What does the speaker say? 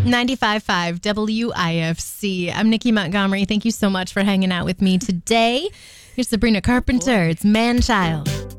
95.5 WIFC. I'm Nikki Montgomery. Thank you so much for hanging out with me today. Here's Sabrina Carpenter. It's Man Child.